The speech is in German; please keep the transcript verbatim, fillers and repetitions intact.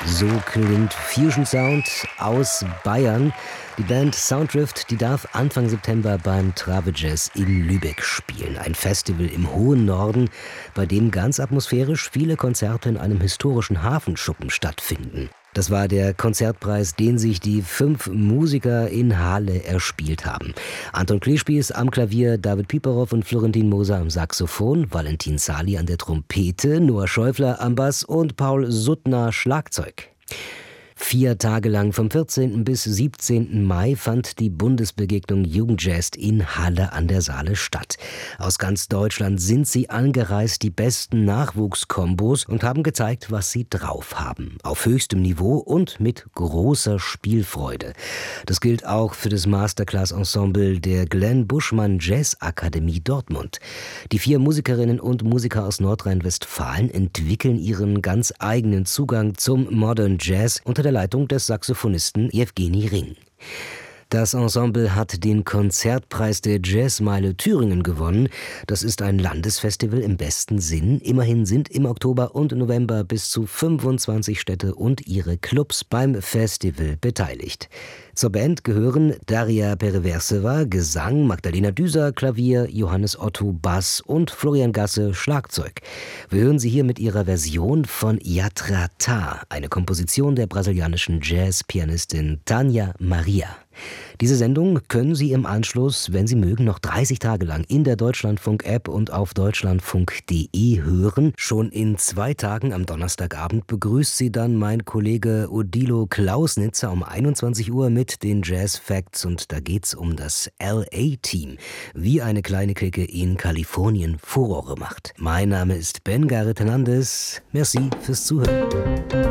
So klingt Fusion Sound aus Bayern. Die Band Sounddrift, die darf Anfang September beim Trave Jazz in Lübeck spielen. Ein Festival im hohen Norden, bei dem ganz atmosphärisch viele Konzerte in einem historischen Hafenschuppen stattfinden. Das war der Konzertpreis, den sich die fünf Musiker in Halle erspielt haben. Anton Kleespies am Klavier, David Piperow und Florentin Moser am Saxophon, Valentin Sali an der Trompete, Noah Schäufler am Bass und Paul Suttner Schlagzeug. Vier Tage lang, vom vierzehnten bis siebzehnten Mai, fand die Bundesbegegnung Jugendjazz in Halle an der Saale statt. Aus ganz Deutschland sind sie angereist, die besten Nachwuchskombos, und haben gezeigt, was sie drauf haben. Auf höchstem Niveau und mit großer Spielfreude. Das gilt auch für das Masterclass-Ensemble der Glenn Buschmann Jazz Akademie Dortmund. Die vier Musikerinnen und Musiker aus Nordrhein-Westfalen entwickeln ihren ganz eigenen Zugang zum Modern Jazz unter der Leitung des Saxophonisten Jewgeni Ring. Das Ensemble hat den Konzertpreis der Jazzmeile Thüringen gewonnen. Das ist ein Landesfestival im besten Sinn. Immerhin sind im Oktober und November bis zu fünfundzwanzig Städte und ihre Clubs beim Festival beteiligt. Zur Band gehören Daria Pereverseva, Gesang, Magdalena Düser, Klavier, Johannes Otto, Bass und Florian Gasse, Schlagzeug. Wir hören sie hier mit ihrer Version von Yatrata, eine Komposition der brasilianischen Jazzpianistin Tânia Maria. Diese Sendung können Sie im Anschluss, wenn Sie mögen, noch dreißig Tage lang in der Deutschlandfunk-App und auf deutschlandfunk punkt de hören. Schon in zwei Tagen am Donnerstagabend begrüßt Sie dann mein Kollege Odilo Klausnitzer um einundzwanzig Uhr mit den Jazz Facts, und da geht's um das L A-Team, wie eine kleine Clique in Kalifornien Furore macht. Mein Name ist Ben Gareth Hernandez. Merci fürs Zuhören.